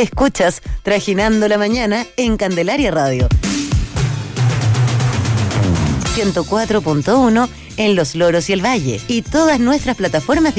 Escuchas Trajinando la Mañana en Candelaria Radio. 104.1 en Los Loros y el Valle. Y todas nuestras plataformas